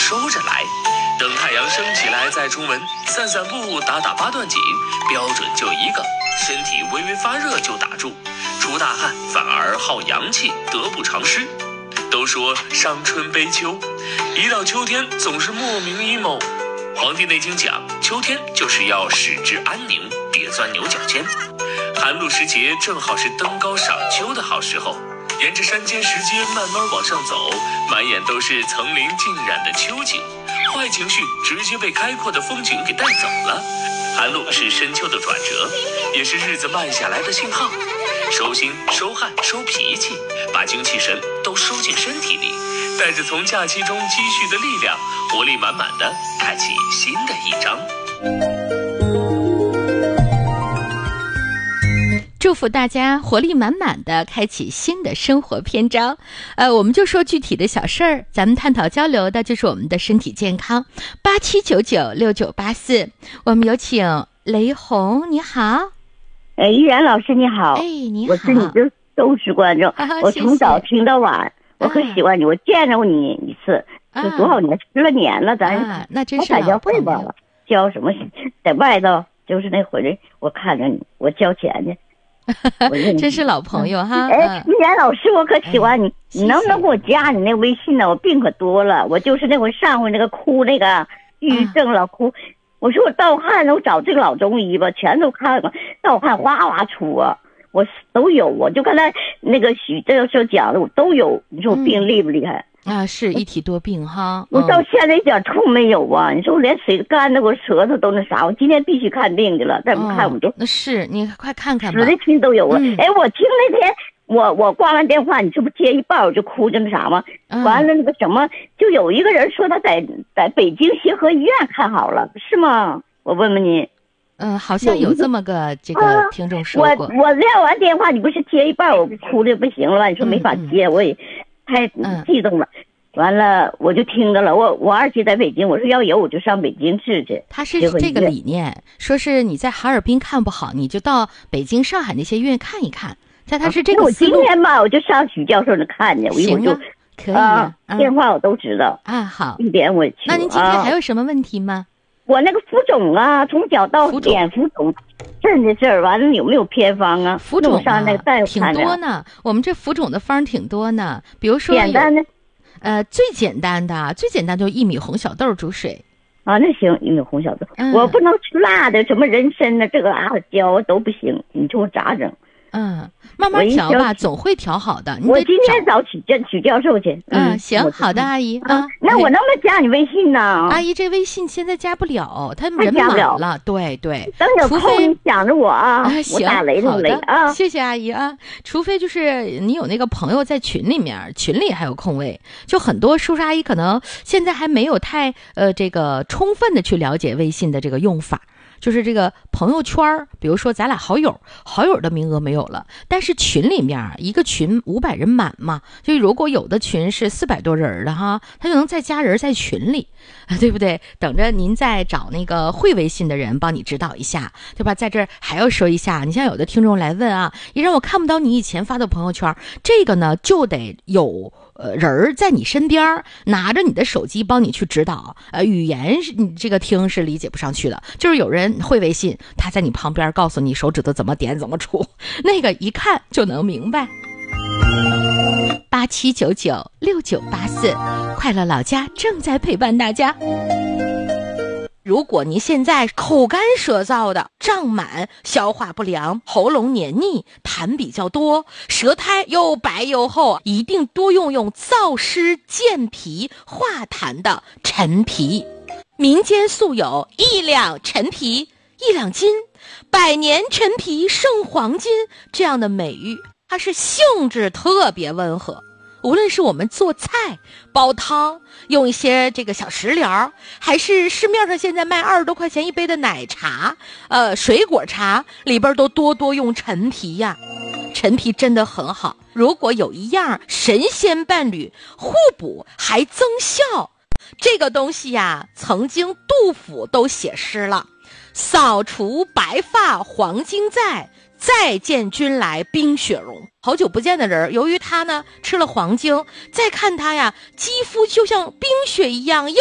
收着来。等太阳升起来再出门，散散步，打八段锦，标准就一个，身体微微发热就打住，出大汗反而耗阳气，得不偿失。都说伤春悲秋，一到秋天总是莫名 emo。黄帝内经讲，秋天就是要使之安宁，别钻牛角尖。寒露时节正好是登高赏秋的好时候，沿着山间石阶慢慢往上走，满眼都是层林尽染的秋景，坏情绪直接被开阔的风景给带走了。寒露是深秋的转折，也是日子慢下来的信号。收心、收汗、收脾气，把精气神都收进身体里，带着从假期中积蓄的力量，活力满满的开启新的一章。 祝福大家活力满满的开启新的生活篇章。我们就说具体的小事儿，咱们探讨交流的就是我们的身体健康。87996984，我们有请雷红，你好。 依然老师你好。 你好。 我是你的忠实观众，我从早听到晚，我可喜欢你，我见着你一次，就多少年，10年了，咱那真是老教会吧，交什么在外头，就是那回我看着你，我交钱去。 真是老朋友哈。 依然老师我可喜欢你，你能不能给我加你那微信呢？我病可多了，我就是那回上回那个哭那个抑郁症老哭，我说我盗汗，我找这个老中医吧，全都看了，盗汗哗哗出啊，我都有，我就刚才那个许教授讲的，我都有。你说我病厉不厉害？ 是一体多病哈。 我到现在一点痛没有啊！你说我连水干的，我舌头都那啥，我今天必须看病去了，再不看我就。 那是你快看看吧。 死的亲都有了。我听那天我挂完电话，你这不接一半我就哭，这个啥吗？完了那个什么，就有一个人说他在北京协和医院看好了，是吗？我问问你。 好像有这么个这个听众说过。 我撂完电话，你不是接一半我哭的不行了，你说没法接，我也太激动了。完了我就听着了，我二姐在北京，我说要有我就上北京治去。 他是这个理念，说是你在哈尔滨看不好，你就到北京、上海那些医院看一看。他是这个思路。 我今天吧，我就上许教授那看去，我一会儿就可以电话我都知道好， 一点我去。 那您今天还有什么问题吗？ 我那个浮肿啊，从脚到脸浮肿，真的事儿。完了有没有偏方啊？ 浮肿上那个大夫挺多呢，我们这浮肿的方挺多呢。比如说简单的， 最简单就薏米红小豆煮水。 那行，薏米红小豆，我不能吃辣的，什么人参的，这个阿胶都不行。你说我咋整？ 慢慢调吧，总会调好的。 我今天找许教授去。 行，好的，阿姨那我能不能加你微信呢？ 阿姨，这微信现在加不了，他人满了。对。 等有空你想着我啊，我打雷就雷啊。 谢谢阿姨啊。除非就是你有那个朋友在群里面，群里还有空位，就很多叔叔阿姨可能现在还没有太这个充分的去了解微信的这个用法。就是这个朋友圈，比如说咱俩好友的名额没有了，但是群里面一个群500人满嘛，就如果有的群是400多人的哈，他就能再加人在群里，对不对？等着您再找那个会微信的人帮你指导一下，对吧？在这儿还要说一下，你像有的听众来问啊，依然我看不到你以前发的朋友圈，这个呢就得有人在你身边拿着你的手机帮你去指导，语言你这个听是理解不上去的，就是有人会微信，他在你旁边告诉你手指头怎么点怎么触，那个一看就能明白。87996984，快乐老家正在陪伴大家。如果您现在口干舌燥的、胀满、消化不良、喉咙黏腻、痰比较多、舌苔又白又厚，一定多用燥湿健脾化痰的陈皮。民间素有1两陈皮1两金，100年陈皮胜黄金这样的美誉，它是性质特别温和。无论是我们做菜、煲汤，用一些这个小食疗，还是市面上现在卖20多块钱一杯的奶茶，水果茶里边都多用陈皮呀。陈皮真的很好，如果有一样神仙伴侣，互补还增效，这个东西呀，曾经杜甫都写诗了：扫除白发黄金在，再见君来冰雪融。好久不见的人，由于他呢吃了黄精，再看他呀，肌肤就像冰雪一样又